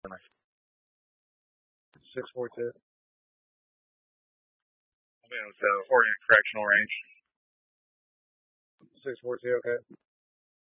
642. I'm in with the Oregon Correctional Range. 642, okay.